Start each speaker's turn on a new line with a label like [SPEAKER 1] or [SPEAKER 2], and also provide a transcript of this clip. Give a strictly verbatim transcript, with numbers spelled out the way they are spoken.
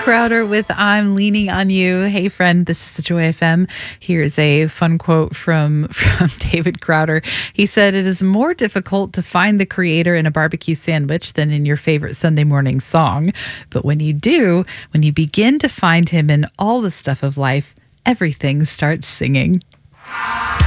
[SPEAKER 1] Crowder with I'm Leaning on You. Hey, friend, this is the Joy F M. Here's a fun quote from, from David Crowder. He said, "It is more difficult to find the creator in a barbecue sandwich than in your favorite Sunday morning song. But when you do, when you begin to find him in all the stuff of life, everything starts singing."